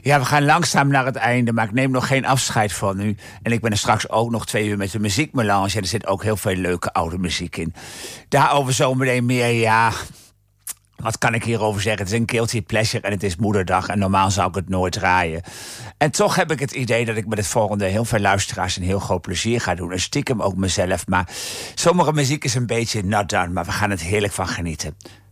Ja, we gaan langzaam naar het einde, maar ik neem nog geen afscheid van u. En ik ben er straks ook nog 2 uur met de muziekmelange. En er zit ook heel veel leuke oude muziek in. Daarover zometeen meer, ja. Wat kan ik hierover zeggen? Het is een guilty pleasure en het is moederdag. En normaal zou ik het nooit draaien. En toch heb ik het idee dat ik met het volgende heel veel luisteraars een heel groot plezier ga doen. En stiekem ook mezelf. Maar sommige muziek is een beetje not done, maar we gaan het heerlijk van genieten.